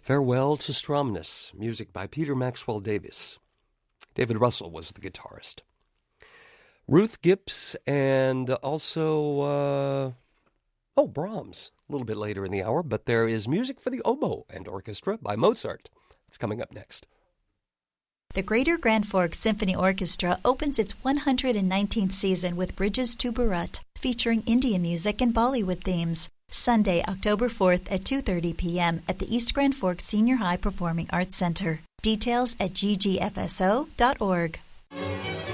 Farewell to Stromness, music by Peter Maxwell Davies. David Russell was the guitarist. Ruth Gibbs and also, Brahms, a little bit later in the hour, but there is music for the oboe and orchestra by Mozart. It's coming up next. The Greater Grand Forks Symphony Orchestra opens its 119th season with Bridges to Bharat, featuring Indian music and Bollywood themes. Sunday, October 4th at 2:30 p.m. at the East Grand Forks Senior High Performing Arts Center. Details at ggfso.org.